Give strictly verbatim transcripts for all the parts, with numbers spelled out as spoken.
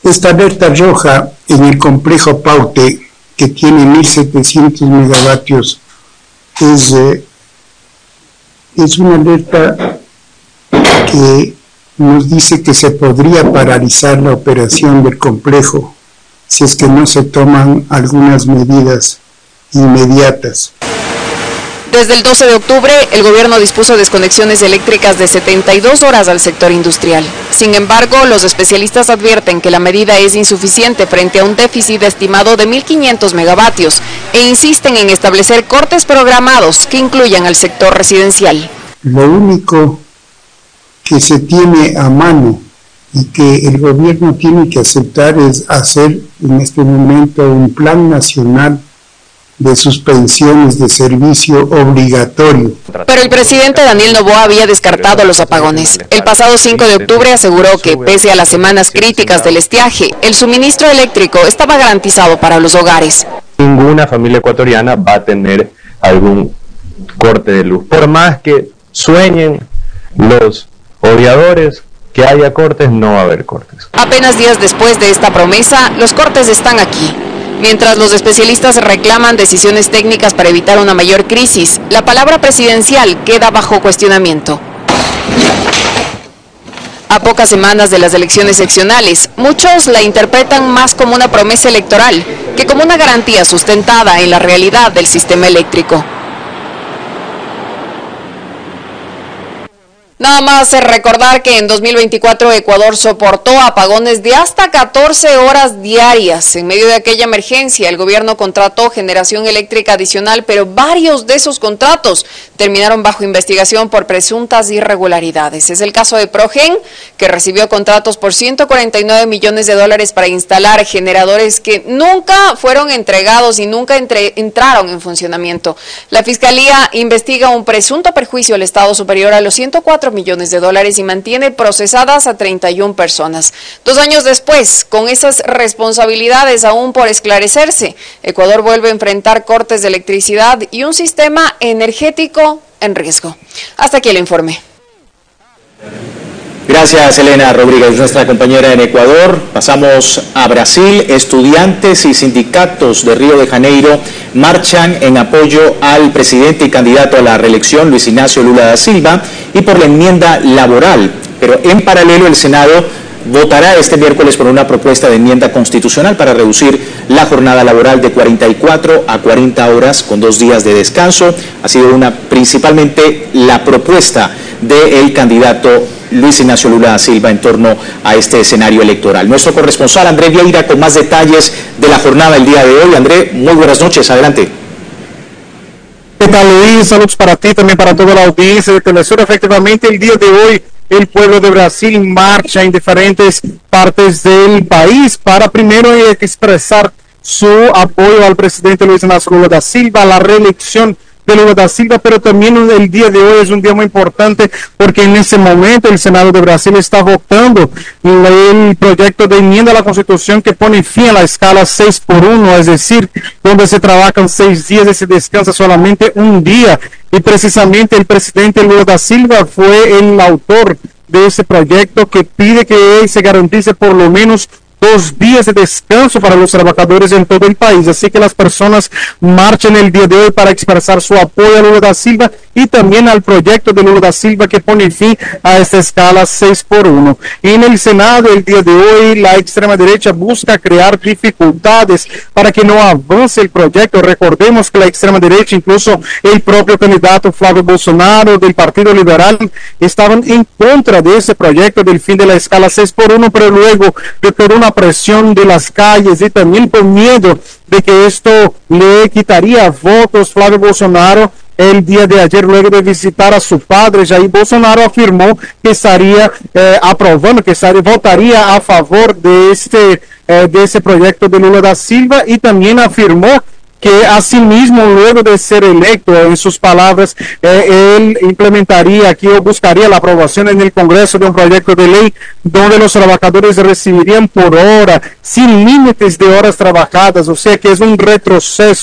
Esta alerta roja en el complejo Paute, que tiene mil setecientos megavatios, es, eh, es una alerta que nos dice que se podría paralizar la operación del complejo si es que no se toman algunas medidas inmediatas. Desde el doce de octubre, el gobierno dispuso desconexiones eléctricas de setenta y dos horas al sector industrial. Sin embargo, los especialistas advierten que la medida es insuficiente frente a un déficit estimado de mil quinientos megavatios e insisten en establecer cortes programados que incluyan al sector residencial. Lo único que se tiene a mano y que el gobierno tiene que aceptar es hacer en este momento un plan nacional de suspensiones de servicio obligatorio. Pero el presidente Daniel Noboa había descartado los apagones. El pasado cinco de octubre aseguró que, pese a las semanas críticas del estiaje, el suministro eléctrico estaba garantizado para los hogares. Ninguna familia ecuatoriana va a tener algún corte de luz. Por más que sueñen los odiadores que haya cortes, no va a haber cortes. Apenas días después de esta promesa, los cortes están aquí. Mientras los especialistas reclaman decisiones técnicas para evitar una mayor crisis, la palabra presidencial queda bajo cuestionamiento. A pocas semanas de las elecciones seccionales, muchos la interpretan más como una promesa electoral que como una garantía sustentada en la realidad del sistema eléctrico. Nada más recordar que en dos mil veinticuatro Ecuador soportó apagones de hasta catorce horas diarias. En medio de aquella emergencia, el gobierno contrató generación eléctrica adicional, pero varios de esos contratos terminaron bajo investigación por presuntas irregularidades. Es el caso de Progen, que recibió contratos por ciento cuarenta y nueve millones de dólares para instalar generadores que nunca fueron entregados y nunca entre, entraron en funcionamiento. La Fiscalía investiga un presunto perjuicio al Estado superior a los ciento cuatro millones de dólares y mantiene procesadas a treinta y una personas. Dos años después, con esas responsabilidades aún por esclarecerse, Ecuador vuelve a enfrentar cortes de electricidad y un sistema energético en riesgo. Hasta aquí el informe. Gracias, Elena Rodríguez, nuestra compañera en Ecuador. Pasamos a Brasil. Estudiantes y sindicatos de Río de Janeiro marchan en apoyo al presidente y candidato a la reelección, Luis Ignacio Lula da Silva, y por la enmienda laboral. Pero en paralelo, el Senado votará este miércoles por una propuesta de enmienda constitucional para reducir la jornada laboral de cuarenta y cuatro a cuarenta horas con dos días de descanso. Ha sido una principalmente la propuesta del candidato Luis Ignacio Lula da Silva en torno a este escenario electoral. Nuestro corresponsal André Vieira con más detalles de la jornada el día de hoy. André, muy buenas noches, adelante. ¿Qué tal, Luis? Saludos para ti, también para toda la audiencia de Telesur. Efectivamente, el día de hoy el pueblo de Brasil marcha en diferentes partes del país para primero expresar su apoyo al presidente Luis Ignacio Lula da Silva, a la reelección de Lula da Silva, pero también el día de hoy es un día muy importante porque en ese momento el Senado de Brasil está votando el proyecto de enmienda a la Constitución que pone fin a la escala seis por uno, es decir, donde se trabajan seis días y se descansa solamente un día. Y precisamente el presidente Lula da Silva fue el autor de ese proyecto que pide que se garantice por lo menos dos días de descanso para los trabajadores en todo el país. Así que las personas marchan el día de hoy para expresar su apoyo a Lula da Silva y también al proyecto de Lula da Silva que pone fin a esta escala seis por uno. En el Senado el día de hoy la extrema derecha busca crear dificultades para que no avance el proyecto. Recordemos que la extrema derecha, incluso el propio candidato Flávio Bolsonaro del Partido Liberal, estaban en contra de ese proyecto del fin de la escala seis por uno, pero luego de por una presión de las calles y también por miedo de que esto le quitaría votos, Flávio Bolsonaro el día de ayer, luego de visitar a su padre, Jair Bolsonaro afirmó que estaría eh, aprobando, que estaría, votaría a favor de este eh, de ese proyecto de Lula da Silva, y también afirmó que asimismo, luego de ser electo, en sus palabras, eh, él implementaría aquí o buscaría la aprobación en el Congreso de un proyecto de ley donde los trabajadores recibirían por hora, sin límites de horas trabajadas, o sea que es un retroceso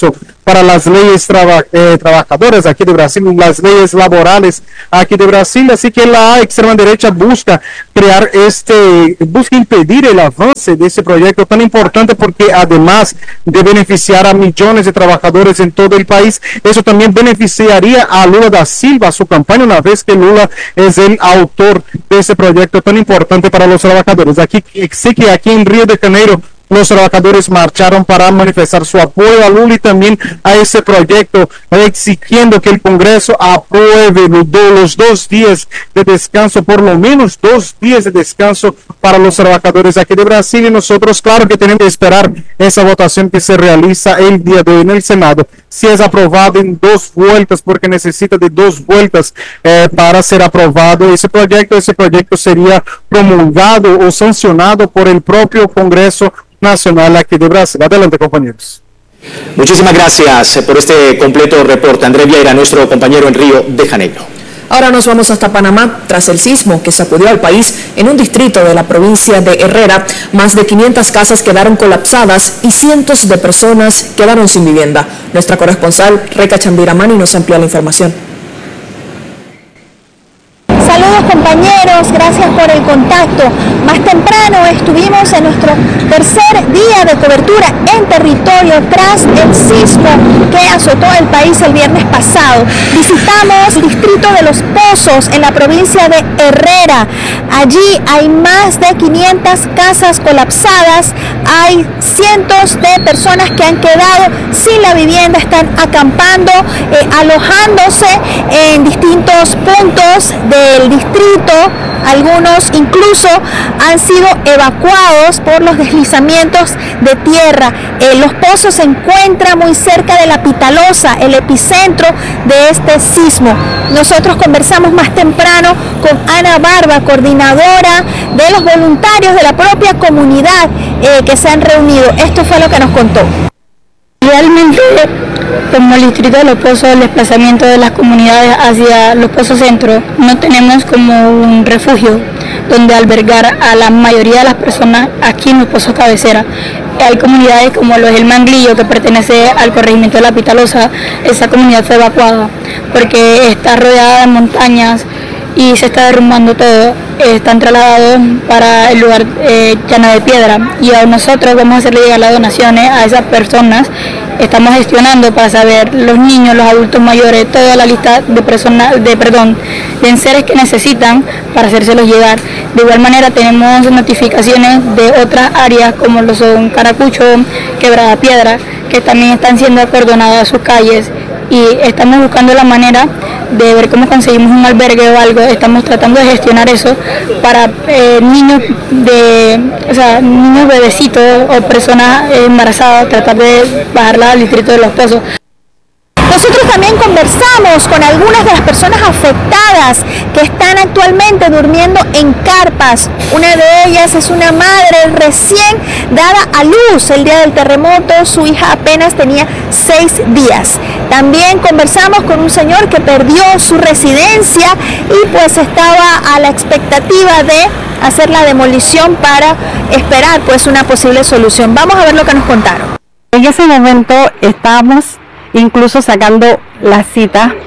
para las leyes traba, eh, trabajadoras aquí de Brasil, las leyes laborales aquí de Brasil. Así que la extrema derecha busca crear este, busca impedir el avance de ese proyecto tan importante, porque además de beneficiar a millones de trabajadores en todo el país, eso también beneficiaría a Lula da Silva, su campaña, una vez que Lula es el autor de ese proyecto tan importante para los trabajadores. Aquí, sí que aquí en Río de Janeiro los trabajadores marcharon para manifestar su apoyo a Lula y también a ese proyecto, exigiendo que el Congreso apruebe los dos días de descanso, por lo menos dos días de descanso para los trabajadores aquí de Brasil. Y nosotros, claro que tenemos que esperar esa votación que se realiza el día de hoy en el Senado, si es aprobado en dos vueltas, porque necesita de dos vueltas eh, para ser aprobado ese proyecto. Ese proyecto sería promulgado o sancionado por el propio Congreso Nacional aquí de Brasil. Adelante, compañeros. Muchísimas gracias por este completo reporte, Andrés Vieira, nuestro compañero en Río de Janeiro. Ahora nos vamos hasta Panamá. Tras el sismo que sacudió al país en un distrito de la provincia de Herrera, más de quinientas casas quedaron colapsadas y cientos de personas quedaron sin vivienda. Nuestra corresponsal Reca Chandiramani nos amplía la información. Saludos, compañeros, gracias por el contacto. Más temprano estuvimos en nuestro tercer día de cobertura en territorio tras el sismo que azotó el país el viernes pasado. Visitamos el distrito de Los Pozos en la provincia de Herrera. Allí hay más de quinientas casas colapsadas, hay cientos de personas que han quedado sin la vivienda, están acampando, eh, alojándose en distintos puntos del distrito. Algunos incluso han sido evacuados por los deslizamientos de tierra. Eh, Los Pozos se encuentra muy cerca de La Pitalosa, el epicentro de este sismo. Nosotros conversamos más temprano con Ana Barba, coordinadora de los voluntarios de la propia comunidad eh, que se han reunido. Esto fue lo que nos contó. Realmente, como el distrito de Los Pozos, el desplazamiento de las comunidades hacia Los Pozos Centro, no tenemos como un refugio donde albergar a la mayoría de las personas aquí en Los Pozos Cabecera. Hay comunidades como lo es el Manglillo, que pertenece al corregimiento de La Pitalosa. Esa comunidad fue evacuada porque está rodeada de montañas y se está derrumbando todo. Están trasladados para el lugar eh, llano de piedra, y a nosotros vamos a hacerle llegar las donaciones a esas personas. Estamos gestionando para saber los niños, los adultos mayores, toda la lista de personas, de perdón, de enseres que necesitan para hacérselos llegar. De igual manera tenemos notificaciones de otras áreas como lo son Caracucho, Quebrada Piedra, que también están siendo acordonadas sus calles, y estamos buscando la manera de ver cómo conseguimos un albergue o algo. Estamos tratando de gestionar eso para eh, niños de, o sea, niños bebecitos o personas embarazadas, tratar de bajarla al distrito de Los Pozos. Nosotros también conversamos con algunas de las personas afectadas que están actualmente durmiendo en carpas. Una de ellas es una madre recién dada a luz el día del terremoto. Su hija apenas tenía seis días. También conversamos con un señor que perdió su residencia y pues estaba a la expectativa de hacer la demolición para esperar pues una posible solución. Vamos a ver lo que nos contaron. En ese momento estábamos incluso sacando la cita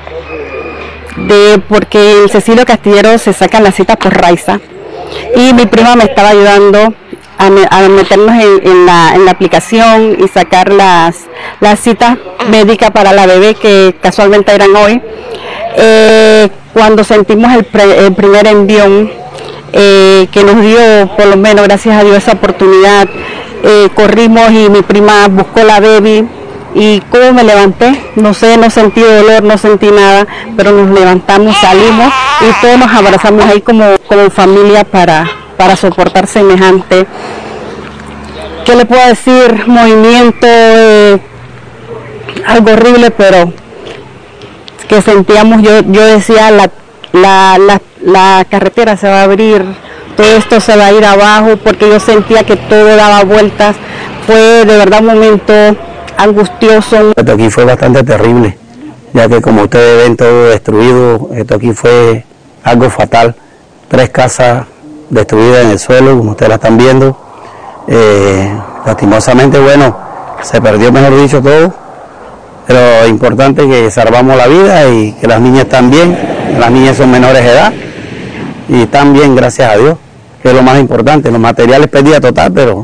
de, porque el Cecilio Castillero se saca la cita por Raiza, y mi prima me estaba ayudando a, me, a meternos en, en, la, en la aplicación y sacar las, las citas médicas para la bebé, que casualmente eran hoy. Eh, cuando sentimos el, pre, el primer envión eh, que nos dio, por lo menos gracias a Dios, esa oportunidad, eh, corrimos y mi prima buscó la baby. Y cómo me levanté, no sé, no sentí dolor, no sentí nada, pero nos levantamos, salimos y todos nos abrazamos ahí como, como familia para, para soportar semejante. ¿Qué le puedo decir? Movimiento, eh, algo horrible, pero que sentíamos, yo, yo decía, la, la, la, la carretera se va a abrir, todo esto se va a ir abajo, porque yo sentía que todo daba vueltas. Fue de verdad un momento angustioso. Esto aquí fue bastante terrible, ya que como ustedes ven todo destruido. Esto aquí fue algo fatal. Tres casas destruidas en el suelo, como ustedes la están viendo. Eh, lastimosamente, bueno, se perdió, mejor dicho, todo. pero importante que salvamos la vida y que las niñas están bien, las niñas son menores de edad y están bien, gracias a Dios, que es lo más importante. Los materiales pérdida total, pero